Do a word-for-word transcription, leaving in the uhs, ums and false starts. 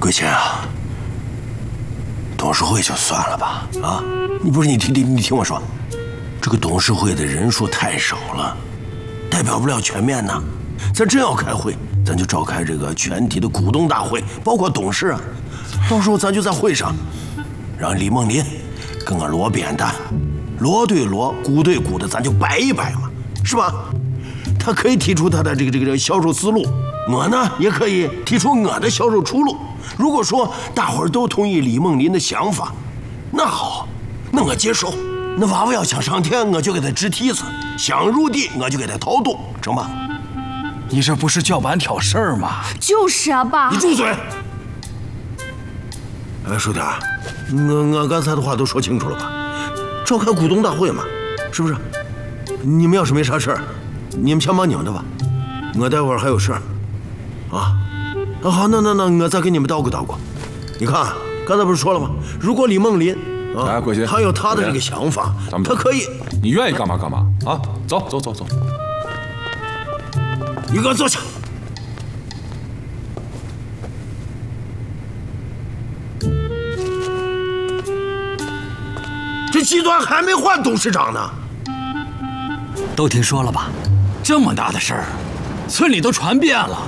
桂琴啊，董事会就算了吧，啊，你不是你听听你听我说，这个董事会的人数太少了，代表不了全面呐。咱真要开会，咱就召开这个全体的股东大会，包括董事啊。到时候咱就在会上，让李梦林跟个罗扁担，锣对锣，鼓对鼓的，咱就摆一摆嘛，是吧？他可以提出他的这个这个销售思路，我呢也可以提出我的销售出路。如果说大伙儿都同意李梦林的想法，那好，那我接受。那娃娃要想上天，我就给他支梯子；想入地，我就给他掏洞，成吧？ 你这不是叫板挑事儿吗？ 就是啊，爸。 你住嘴！哎，叔点，我我刚才的话都说清楚了吧？召开股东大会嘛，是不是？你们要是没啥事儿，你们先忙你们的吧，我待会儿还有事儿。啊，啊好，那那那我再给你们叨咕叨咕。你看，刚才不是说了吗？如果李梦林啊， 桂琴， 他有他的这个想法，他可以。 你愿意干嘛干嘛啊！走走走走。 你给我坐下。这集团还没换董事长呢。 都听说了吧？这么大的事儿，村里都传遍了。